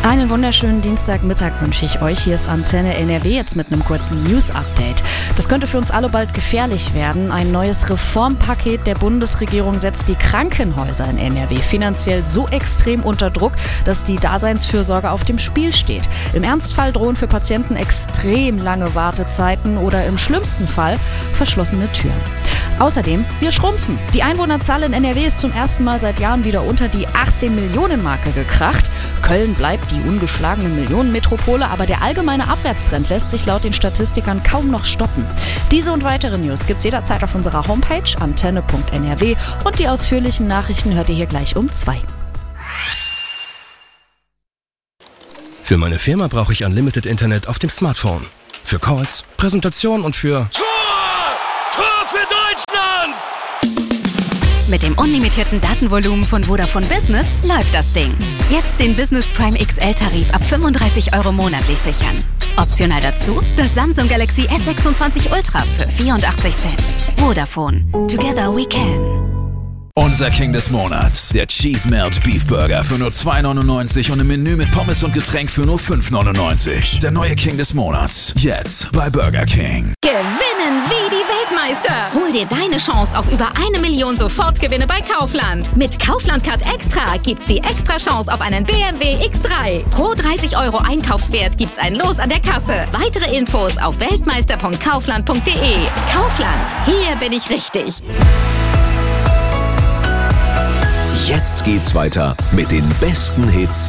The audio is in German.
Einen wunderschönen Dienstagmittag wünsche ich euch. Hier ist Antenne NRW jetzt mit einem kurzen News-Update. Das könnte für uns alle bald gefährlich werden. Ein neues Reformpaket der Bundesregierung setzt die Krankenhäuser in NRW finanziell so extrem unter Druck, dass die Daseinsfürsorge auf dem Spiel steht. Im Ernstfall drohen für Patienten extrem lange Wartezeiten oder im schlimmsten Fall verschlossene Türen. Außerdem, wir schrumpfen. Die Einwohnerzahl in NRW ist zum ersten Mal seit Jahren wieder unter die 18-Millionen-Marke gekracht. Köln bleibt die ungeschlagene Millionenmetropole, aber der allgemeine Abwärtstrend lässt sich laut den Statistikern kaum noch stoppen. Diese und weitere News gibt's jederzeit auf unserer Homepage antenne.nrw und die ausführlichen Nachrichten hört ihr hier gleich um 2. Für meine Firma brauche ich Unlimited Internet auf dem Smartphone. Für Calls, Präsentation und für... Tor für Deutschland! Mit dem unlimitierten Datenvolumen von Vodafone Business läuft das Ding. Jetzt den Business Prime XL-Tarif ab 35 € monatlich sichern. Optional dazu das Samsung Galaxy S26 Ultra für 84 Cent. Vodafone. Together we can. Unser King des Monats, der Cheese Melt Beef Burger für nur 2,99 und im Menü mit Pommes und Getränk für nur 5,99. Der neue King des Monats, jetzt bei Burger King. Gewinnen wie die Weltmeister. Hol dir deine Chance auf über 1 Million Sofortgewinne bei Kaufland. Mit Kaufland Card Extra gibt's die extra Chance auf einen BMW X3. Pro 30 € Einkaufswert gibt's ein Los an der Kasse. Weitere Infos auf weltmeister.kaufland.de. Kaufland, hier bin ich richtig. Jetzt geht's weiter mit den besten Hits